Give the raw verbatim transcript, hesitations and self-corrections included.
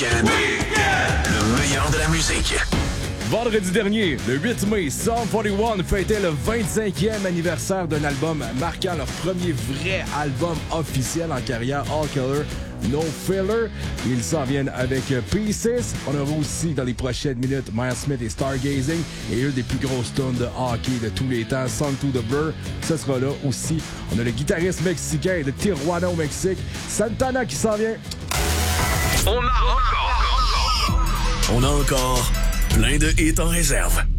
Le meilleur de la musique. Vendredi dernier, le huit mai, Sum quarante et un fêtait le vingt-cinquième anniversaire d'un album marquant leur premier vrai album officiel en carrière, All Killer, No Filler. Ils s'en viennent avec Pieces. On aura aussi dans les prochaines minutes Miles Smith et Stargazing et une des plus grosses tonnes de hockey de tous les temps, Song to the Blur. Ce sera là aussi. On a le guitariste mexicain de Tijuana au Mexique, Santana, qui s'en vient. On a encore, on a encore plein de hits en réserve.